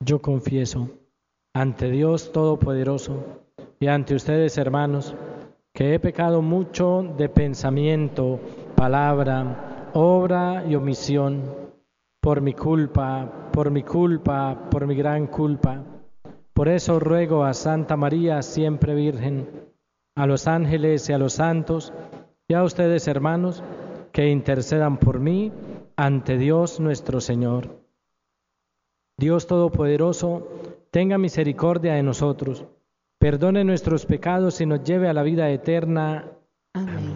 Yo confieso ante Dios Todopoderoso y ante ustedes, hermanos, que he pecado mucho de pensamiento, palabra, obra y omisión, por mi culpa, por mi gran culpa. Por eso ruego a Santa María, siempre Virgen, a los ángeles y a los santos, y a ustedes, hermanos, que intercedan por mí ante Dios nuestro Señor. Dios Todopoderoso, tenga misericordia de nosotros, perdone nuestros pecados y nos lleve a la vida eterna. Amén.